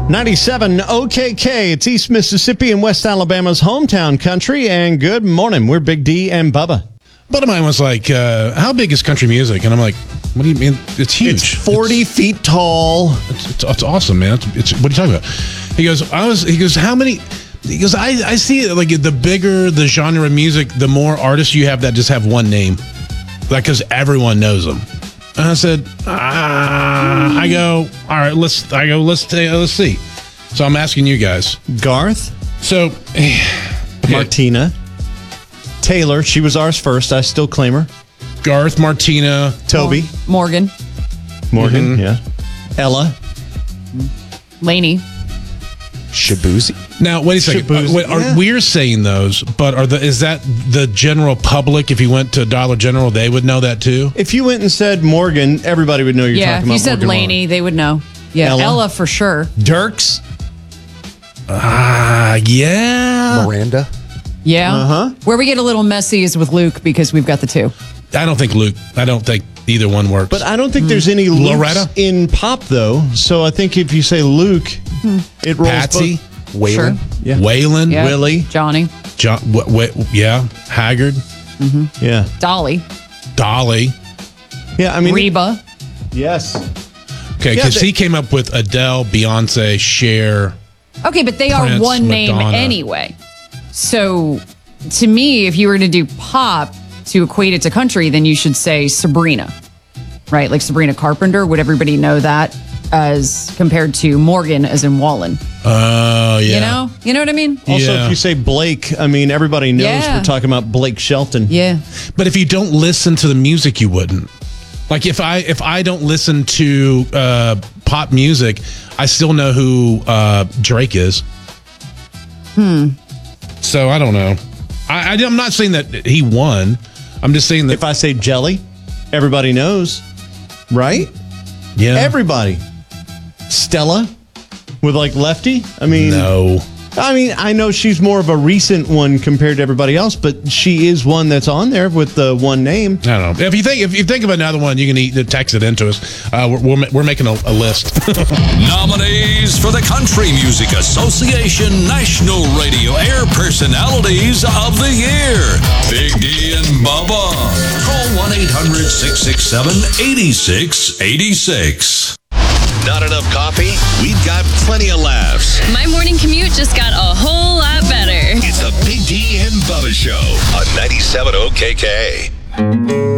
97 OKK. It's East Mississippi and West Alabama's hometown country. And good morning. We're Big D and Bubba. Buddy of mine was like, how big is country music? And I'm like, what do you mean? It's huge. It's 40 feet tall. It's awesome, man. What are you talking about? He goes, how many? He goes, I see it like the bigger the genre of music, the more artists you have that just have one name. Like, because everyone knows them. And I said, I go, all right, let's see. So I'm asking you guys. Garth. So, okay. Martina. Taylor. She was ours first. I still claim her. Garth, Martina. Toby. Morgan. Mm-hmm. Yeah. Ella. Laney. Shabuzi. Now, wait a second. We're saying those, but is that the general public? If you went to Dollar General, they would know that too? If you went and said Morgan, everybody would know you're talking about Morgan. Yeah, if you said Laney, they would know. Yeah, Ella for sure. Dirks. Yeah. Miranda. Yeah. Where we get a little messy is with Luke because we've got the two. I don't think either one works. But I don't think there's any Lukes in pop, though. So I think if you say Luke, it rolls. Patsy. Waylon. Sure. Yeah. Waylon. Yeah. Willie. Johnny. Yeah. Haggard. Yeah. Dolly. Yeah, I mean. Reba. Yes. Okay, because he came up with Adele, Beyonce, Cher. Okay, but they Prince, are one name Madonna. anyway. So, to me, if you were to do pop to equate it to country, then you should say Sabrina, right? Like Sabrina Carpenter. Would everybody know that as compared to Morgan as in Wallen? Oh, yeah. You know what I mean? Also, Yeah. if you say Blake, I mean, everybody knows we're talking about Blake Shelton. Yeah. But if you don't listen to the music, you wouldn't. Like if I don't listen to pop music, I still know who Drake is. So I don't know. I'm not saying that he won. I'm just saying that If I say Jelly, everybody knows, right? yeah. Everybody. Stella with like Lefty. I mean, No. I know she's more of a recent one compared to everybody else, but she is one that's on there with the one name. I don't know. If you think of another one, you can text it into us. We're making a list. Nominees for the Country Music Association National Radio Air Personalities of the Year. Big D and Bubba. Call 1-800-667-8686. Not enough coffee? We've got plenty of laughs. My morning commute just got a whole lot better. It's the Big D and Bubba Show on 97 OKK.